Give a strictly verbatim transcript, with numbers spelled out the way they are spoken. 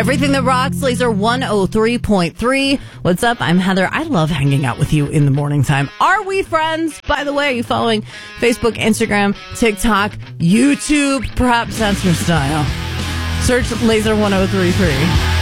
Everything that rocks, Laser one oh three point three. What's up? I'm Heather. I love hanging out with you in the morning time. Are we friends? By the way, are you following Facebook, Instagram, TikTok, YouTube? Perhaps that's your style. Search Laser one oh three point three.